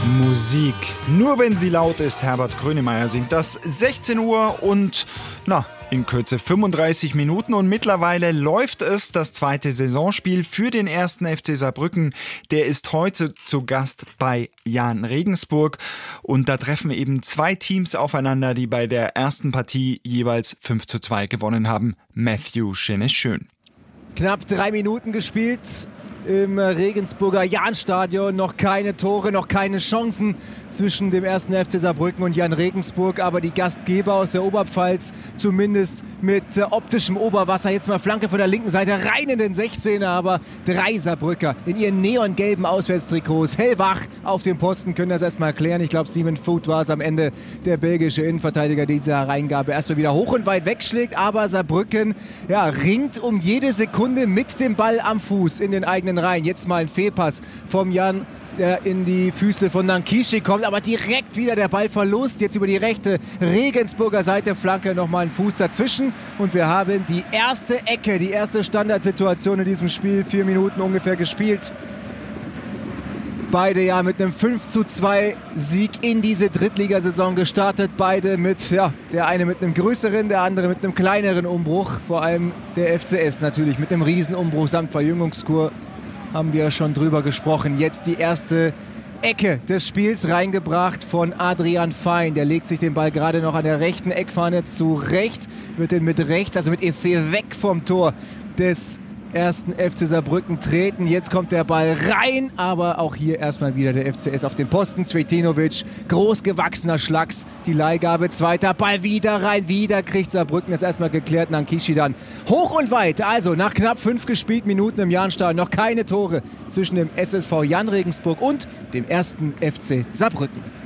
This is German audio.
Musik. Nur wenn sie laut ist, Herbert Grönemeyer singt das. 16 Uhr und in Kürze 35 Minuten und mittlerweile läuft es, das zweite Saisonspiel für den 1. FC Saarbrücken. Der ist heute zu Gast bei Jahn Regensburg und da treffen eben zwei Teams aufeinander, die bei der ersten Partie jeweils 5:2 gewonnen haben. Matthew Schön. Knapp 3 Minuten gespielt im Regensburger Jahnstadion. Noch keine Tore, noch keine Chancen zwischen dem 1. FC Saarbrücken und Jahn Regensburg. Aber die Gastgeber aus der Oberpfalz zumindest mit optischem Oberwasser. Jetzt mal Flanke von der linken Seite rein in den 16er. Aber 3 Saarbrücker in ihren neongelben Auswärtstrikots hellwach auf dem Posten können das erstmal erklären. Ich glaube, Simon Voet war es am Ende, der belgische Innenverteidiger, der diese Hereingabe erstmal wieder hoch und weit wegschlägt. Aber Saarbrücken ringt um jede Sekunde mit dem Ball am Fuß in den eigenen Reihen. Jetzt mal ein Fehlpass vom Jan, der in die Füße von Nankishi kommt, aber direkt wieder der Ball verlost. Jetzt über die rechte Regensburger Seite, Flanke, nochmal ein Fuß dazwischen. Und wir haben die erste Ecke, die erste Standardsituation in diesem Spiel. 4 Minuten ungefähr gespielt. Beide ja mit einem 5:2 Sieg in diese Drittligasaison gestartet. Beide mit, der eine mit einem größeren, der andere mit einem kleineren Umbruch. Vor allem der FCS natürlich mit einem Riesenumbruch samt Verjüngungskur. Haben wir schon drüber gesprochen. Jetzt die erste Ecke des Spiels reingebracht von Adrian Fein. Der legt sich den Ball gerade noch an der rechten Eckfahne zurecht. Wird den mit rechts, also mit Efe weg vom Tor des 1. FC Saarbrücken treten. Jetzt kommt der Ball rein, aber auch hier erstmal wieder der FCS auf dem Posten. Cvetinovic, großgewachsener Schlags, die Leihgabe, zweiter Ball wieder rein, wieder kriegt Saarbrücken das erstmal geklärt. Nankishi dann hoch und weit, also nach knapp 5 gespielten Minuten im Jahnstadion noch keine Tore zwischen dem SSV Jahn Regensburg und dem 1. FC Saarbrücken.